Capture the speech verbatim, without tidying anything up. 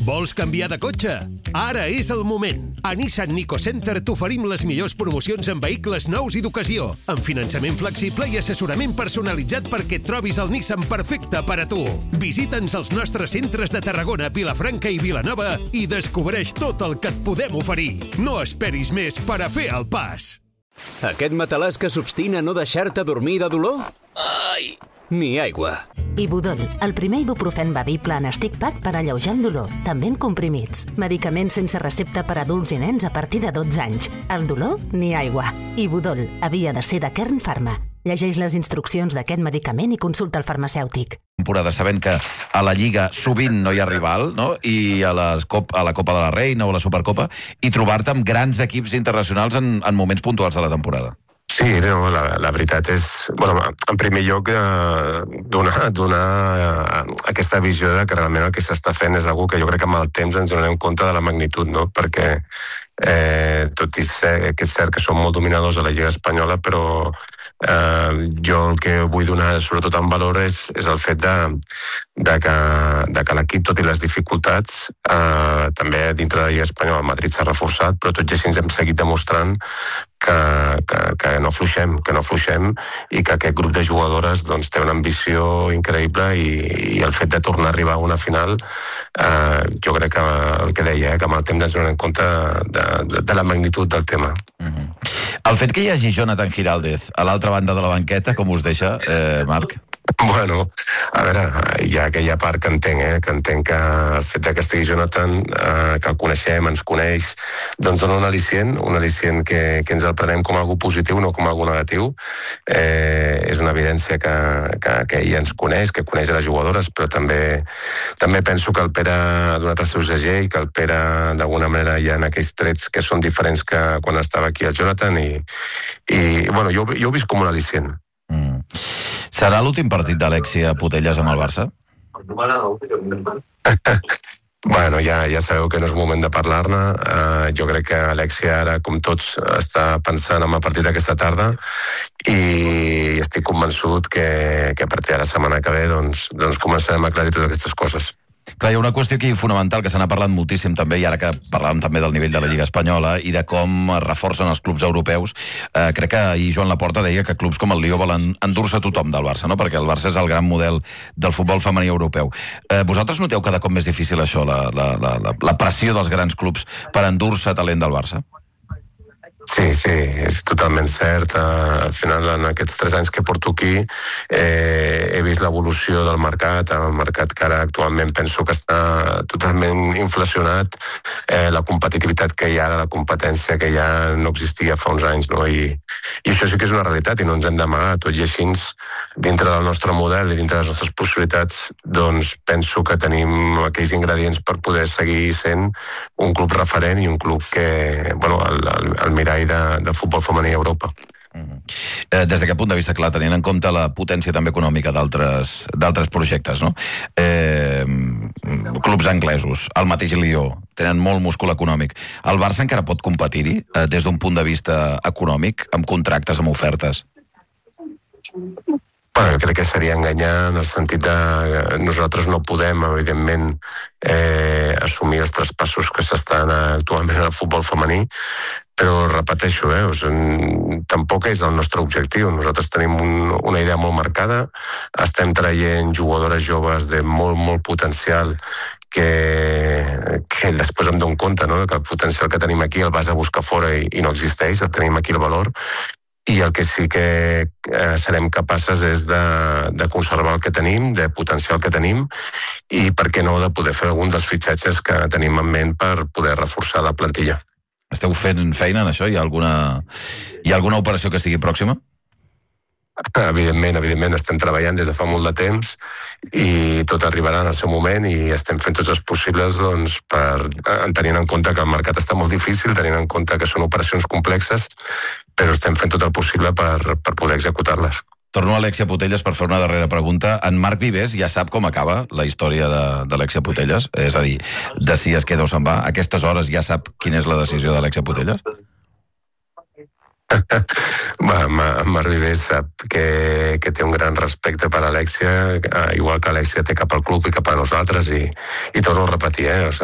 Vols canviar de cotxe? Ara és el moment. A Nissan Nico Center t'oferim les millors promocions en vehicles nous i d'ocasió, amb finançament flexible i assessorament personalitzat perquè et trobis el Nissan perfecte per a tu. Visita'ns als nostres centres de Tarragona, Vilafranca i Vilanova i descobreix tot el que et podem oferir. No esperis més per a fer el pas. Aquest matalàs que s'obstina a no deixar-te dormir de dolor? Ai! Ni aigua. Ibudol, el primer ibuprofen bevible en stick pack per alleujar el dolor, també en comprimits. Medicaments sense recepta per a adults i nens a partir de dotze anys. El dolor, ni aigua. Ibudol, havia de ser de Kern Pharma. Llegeix les instruccions d'aquest medicament i consulta el farmacèutic. Temporada sabent que a la Lliga sovint no hi ha rival, no? I a, les Cop, a la Copa de la Reina o a la Supercopa, i trobar-te amb grans equips internacionals en, en moments puntuals de la temporada. Sí, no, la, la veritat és... Bueno, en primer lloc, eh, donar, donar eh, aquesta visió de que realment el que s'està fent és algo que jo crec que amb el temps ens donem compte de la magnitud, no? Perquè eh, tot i ser, que és cert que som molt dominadors a la Lliga Espanyola, però eh, jo el que vull donar sobretot en valor és, és el fet de, de que, de que l'equip, tot i les dificultats, eh, també dintre de la Lliga Espanyola el Madrid s'ha reforçat, però tot i així ens hem seguit demostrant que, que, que no afluixem, que no afluixem i que aquest grup de jugadores doncs, té una ambició increïble i, i el fet de tornar a arribar a una final eh, jo crec que el que deia, eh, que amb el temps ens donem compte de, de, de la magnitud del tema. Mm-hmm. El fet que hi hagi Jonathan Giraldez a l'altra banda de la banqueta, com us deixa, eh, Marc? Bueno, a veure, hi ha aquella part que entenc, eh? que entenc que el fet que estigui Jonathan, eh, que el coneixem, ens coneix, doncs dona un al·licient, un al·licient que, que ens el prenem com algo positiu, no com algo negatiu. Eh, és una evidència que, que, que ella ens coneix, que coneix les jugadores, però també, també penso que el Pere ha donat el seu segell, que el Pere d'alguna manera hi ha aquells trets que són diferents que quan estava aquí el Jonathan i, i bueno, jo, jo ho he vist com un al·licient. Mm. Serà l'últim partit d'Alexia Putellas amb el Barça? Bueno, ja, ja sabeu que no és moment de parlar-ne. Uh, jo crec que Alexia ara, com tots, està pensant en el partit d'aquesta tarda i estic convençut que, que a partir de la setmana que ve doncs, doncs començarem a aclarir totes aquestes coses. Clar, hi ha una qüestió aquí fonamental que se n'ha parlat moltíssim també, i ara que parlàvem també del nivell de la Lliga Espanyola i de com es reforcen els clubs europeus, eh, crec que ahir Joan Laporta deia que clubs com el Lió volen endur-se tothom del Barça, no? Perquè el Barça és el gran model del futbol femení europeu. Eh, vosaltres noteu cada cop més difícil això, la, la, la, la pressió dels grans clubs per endur-se talent del Barça? Sí, sí, és totalment cert. Uh, al final, en aquests tres anys que porto aquí, eh, he vist l'evolució del mercat, el mercat que ara actualment penso que està totalment inflacionat, eh, la competitivitat que hi ha ara, la competència que ja no existia fa uns anys, no? I, i això sí que és una realitat i no ens hem d'amagar. Tot i així, dintre del nostre model i dintre de les nostres possibilitats, doncs penso que tenim aquells ingredients per poder seguir sent un club referent i un club que, bueno, el, el, el mirar de, de futbol femení a Europa. Mm-hmm. eh, des d'aquest punt de vista, clar, tenint en compte la potència també econòmica d'altres d'altres projectes, no? Eh, clubs anglesos, el mateix Lió, tenen molt múscul econòmic. El Barça encara pot competir-hi eh, des d'un punt de vista econòmic, amb contractes, amb ofertes? Bueno, crec que seria enganyar en el sentit de que nosaltres no podem, evidentment, eh, assumir els traspassos que s'estan actualment en el futbol femení, però repeteixo, eh, o sigui, tampoc és el nostre objectiu. Nosaltres tenim un, una idea molt marcada, estem traient jugadores joves de molt, molt potencial que, que després em dono compte, no?, que el potencial que tenim aquí el vas a buscar fora i, i no existeix, el tenim aquí el valor. I el que sí que eh, serem capaces és de, de conservar el que tenim, de potenciar el que tenim i, per què no, de poder fer algun dels fitxatges que tenim en ment per poder reforçar la plantilla. Esteu fent feina en això? Hi ha alguna, hi ha alguna operació que estigui pròxima? Evidentment, evidentment, estem treballant des de fa molt de temps i tot arribarà en el seu moment i estem fent tots els possibles doncs, per, tenint en compte que el mercat està molt difícil, tenint en compte que són operacions complexes, però estem fent tot el possible per, per poder executar-les. Torno a Alexia Putellas per fer una darrera pregunta. En Marc Vives ja sap com acaba la història d'Alexia Putellas? És a dir, de si es queda o se'n va? A aquestes hores ja sap quina és la decisió d'Alexia Putellas? Marc Vives sap que, que té un gran respecte per Alexia, igual que Alexia té cap al club i cap a nosaltres, i, i torno a repetir, eh? O sigui,